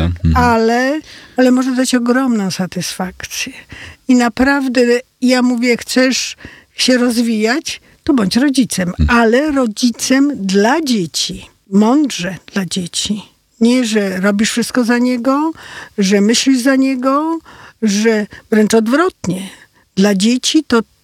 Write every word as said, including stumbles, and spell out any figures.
Mhm. ale, ale może dać ogromną satysfakcję. I naprawdę, ja mówię, chcesz się rozwijać, to bądź rodzicem, Mhm. ale rodzicem dla dzieci. Mądrze dla dzieci. Nie, że robisz wszystko za niego, że myślisz za niego, że wręcz odwrotnie. Dla dzieci to